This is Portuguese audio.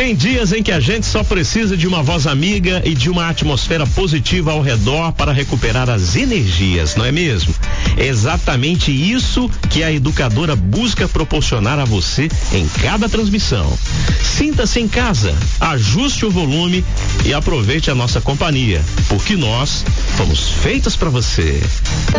Tem dias em que a gente só precisa de uma voz amiga e de uma atmosfera positiva ao redor para recuperar as energias, não é mesmo? É exatamente isso que a educadora busca proporcionar a você em cada transmissão. Sinta-se em casa, ajuste o volume e aproveite a nossa companhia, porque nós fomos feitos para você.